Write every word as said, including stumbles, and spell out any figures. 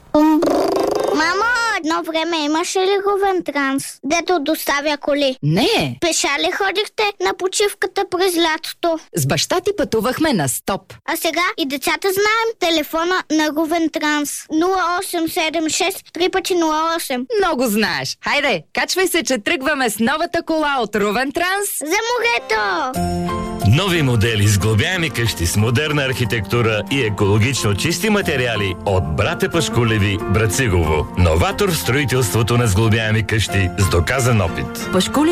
Мамо, едно време имаше ли Ровен Транс, дето доставя коли? Не. Пеша ли ходихте на почивката през лятото? С баща ти пътувахме на стоп. А сега и децата знаем телефона на Ровен Транс. нула осем седем шест три пъти нула осем. Много знаеш. Хайде, качвай се, че тръгваме с новата кола от Ровен Транс. За морето! Нови модели с глобяеми къщи с модерна архитектура и екологично чисти материали от Братя Пашкулеви, Брацигово. Новатор в строителството на сглобяеми къщи с доказан опит. Пашкулеви